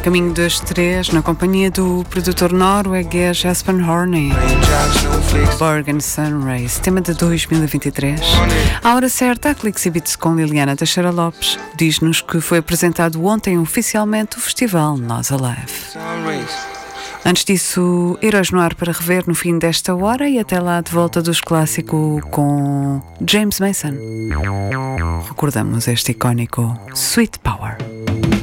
caminho das 3, na companhia do produtor norueguês Espen Horney. Bergen Sunrays, tema de 2023. À hora certa, a Cliques e Beats com Liliana Teixeira Lopes diz-nos que foi apresentado ontem oficialmente o festival Nós Alive. Antes disso, Heróis no Ar para rever no fim desta hora e até lá de volta dos clássicos com James Mason. Recordamos este icónico Sweet Power.